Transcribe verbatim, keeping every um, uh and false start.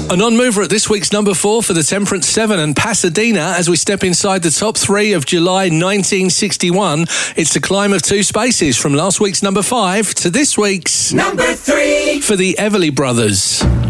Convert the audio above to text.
A non-mover at this week's number four for the Temperance Seven and Pasadena as we step inside the top three of July nineteen sixty-one. It's a climb of two spaces from last week's number five to this week's number three for the Everly Brothers.